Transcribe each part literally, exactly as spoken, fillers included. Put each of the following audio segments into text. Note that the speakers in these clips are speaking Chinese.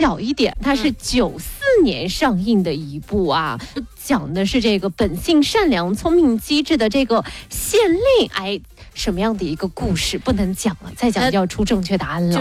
小一点，它是九四年上映的一部啊，嗯、讲的是这个本性善良、聪明机智的这个县令，哎，什么样的一个故事？不能讲了，再讲就要出正确答案了。 就是。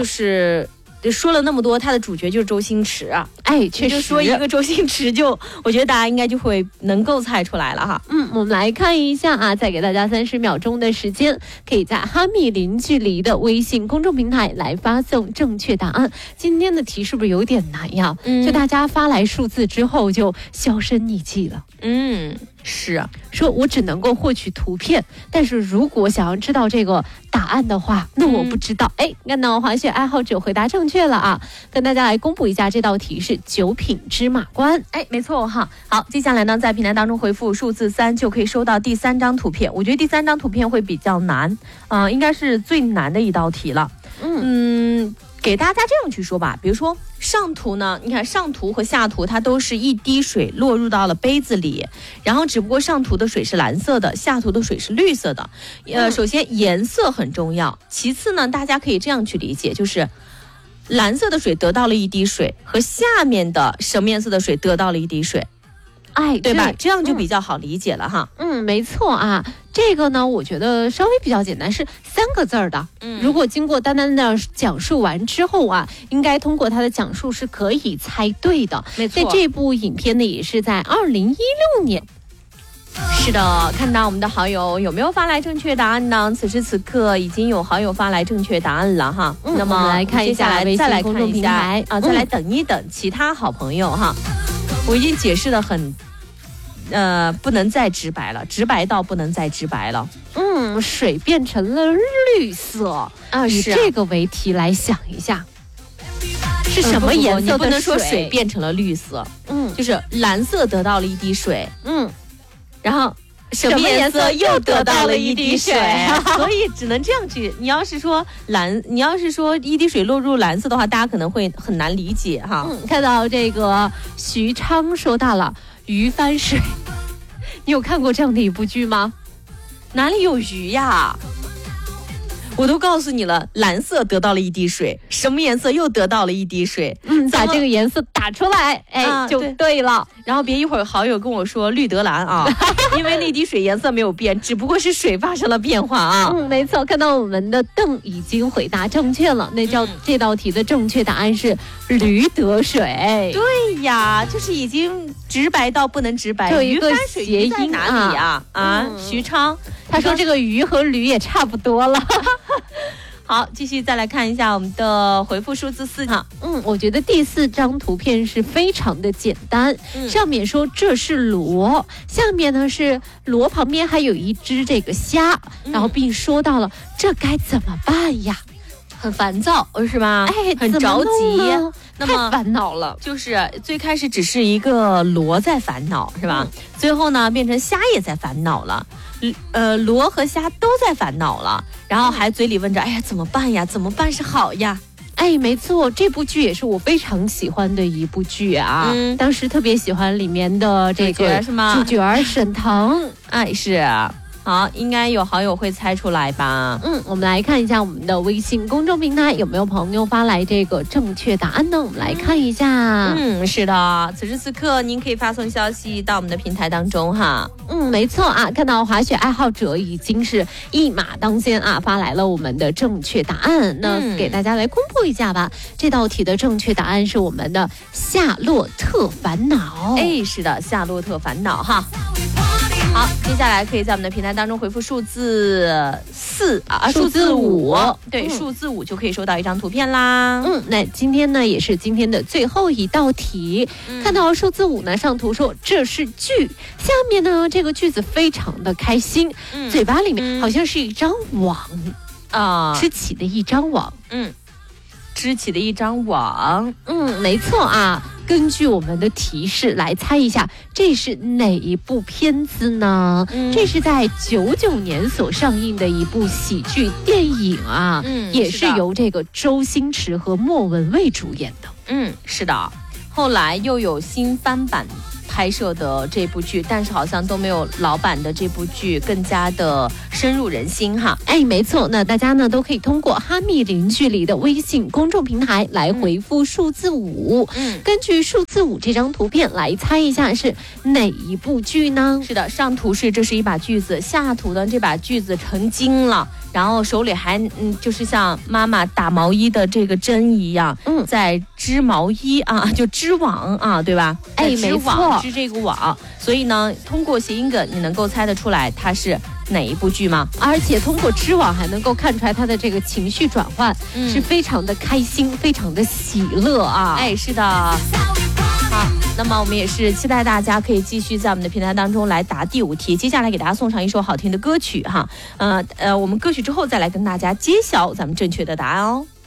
说了那么多，他的主角就是周星驰啊！ 哎，确实， 就说一个周星驰就，我觉得大家应该就会能够猜出来了哈。 嗯，我们来看一下啊，再给大家三十秒钟的时间，可以在哈密零距离的微信公众平台来发送正确答案。今天的题是不是有点难呀？嗯，就大家发来数字之后就销声匿迹了。 嗯。是啊， 说我只能够获取图片，但是如果想要知道这个答案的话，那我不知道。哎、嗯，看到滑雪爱好者回答正确了啊！跟大家来公布一下，这道题是九品芝麻官。 哎，没错哈。好，接下来呢，在平台当中回复数字三，就可以收到第三张图片。我觉得第三张图片会比较难，呃，应该是最难的一道题了。嗯。嗯给大家这样去说吧，比如说上图呢，你看上图和下图它都是一滴水落入到了杯子里，然后只不过上图的水是蓝色的，下图的水是绿色的。呃，首先颜色很重要，其次呢，大家可以这样去理解，就是蓝色的水得到了一滴水，和下面的什么颜色的水得到了一滴水。哎，对吧？这样就比较好理解了哈。 嗯，没错啊。这个呢，我觉得稍微比较简单，是三个字儿的。嗯，如果经过丹丹的讲述完之后啊，应该通过他的讲述是可以猜对的。 没错， 在这部影片呢，也是在二零一六年。 是的，看到我们的好友有没有发来正确答案呢？此时此刻已经有好友发来正确答案了哈。 嗯、那么我们来看一下微信公众平台啊，再来等一等其他好朋友哈。我已经解释的很。呃，不能再直白了，直白到不能再直白了。 嗯，水变成了绿色啊， 以这个为题来想一下，是什么颜色的水？ 你不能说水变成了绿色，嗯，就是蓝色得到了一滴水，嗯，然后什么颜色又得到了一滴水，所以只能这样去。你要是说蓝，你要是说一滴水落入蓝色的话，大家可能会很难理解哈。 嗯，看到这个徐昌说到了。鱼翻水，你有看过这样的一部剧吗？ 哪里有鱼呀？我都告诉你了，蓝色得到了一滴水，什么颜色又得到了一滴水？ 嗯，把这个颜色打出来，哎，啊、就对了。 然后别一会儿好友跟我说绿得蓝啊，因为那滴水颜色没有变，只不过是水发生了变化啊。 嗯，没错，看到我们的邓已经回答正确了，那叫、嗯、这道题的正确答案是驴得水。 对呀，就是已经直白到不能直白， 有一个谐音在哪里啊？啊，啊嗯、徐昌他说这个鱼和驴也差不多了。 好，继续再来看一下我们的回复数字四哈。 嗯，我觉得第四张图片是非常的简单，嗯、上面说这是螺，下面呢是螺旁边还有一只这个虾，嗯、然后并说到了这该怎么办呀？ 很烦躁是吧？ 哎， 很着急， 那么太烦恼了。 就是最开始只是一个螺在烦恼是吧？嗯、最后呢变成虾也在烦恼了。呃，螺和虾都在烦恼了，然后还嘴里问着：“哎呀，怎么办呀？怎么办是好呀？” 哎，没错，这部剧也是我非常喜欢的一部剧啊。嗯，当时特别喜欢里面的这个是吗？ 主角沈腾。 哎，是啊。好，应该有好友会猜出来吧？ 嗯，我们来看一下我们的微信公众平台有没有朋友发来这个正确答案呢？我们来看一下。 嗯，是的，此时此刻您可以发送消息到我们的平台当中哈。 嗯，没错啊，看到滑雪爱好者已经是一马当先啊，发来了我们的正确答案。那给大家来公布一下吧。嗯、这道题的正确答案是我们的夏洛特烦恼。 哎，是的，夏洛特烦恼哈。好，接下来可以在我们的平台当中回复数字四啊， 数字五， 对，嗯、数字五就可以收到一张图片啦。 嗯，那今天呢也是今天的最后一道题，嗯、看到数字五呢，上图说这是句，下面呢这个句子非常的开心，嗯、嘴巴里面好像是一张网啊，织、嗯、起的一张网， 嗯，织起的一张网， 嗯，没错啊。根据我们的提示来猜一下，这是哪一部片子呢？嗯、这是在九九年所上映的一部喜剧电影啊，嗯、也是由这个周星驰和莫文蔚主演的。 嗯，是的。后来又有新翻版拍摄的这部剧，但是好像都没有老版的这部剧更加的深入人心哈。 哎，没错，那大家呢都可以通过哈密零距离的微信公众平台来回复数字五，嗯，根据数字五这张图片来猜一下是哪一部剧呢？ 是的，上图是这是一把锯子，下图呢这把锯子成精了，然后手里还嗯就是像妈妈打毛衣的这个针一样，嗯，在织毛衣啊，就织网啊，对吧？ 哎，没错， 织这个网。所以呢，通过谐音梗，你能够猜得出来它是哪一部剧吗？ 而且通过织网还能够看出来他的这个情绪转换、嗯、是非常的开心，非常的喜乐啊！ 哎，是的。好，那么我们也是期待大家可以继续在我们的平台当中来答第五题。接下来给大家送上一首好听的歌曲哈，呃呃，我们歌曲之后再来跟大家揭晓咱们正确的答案哦。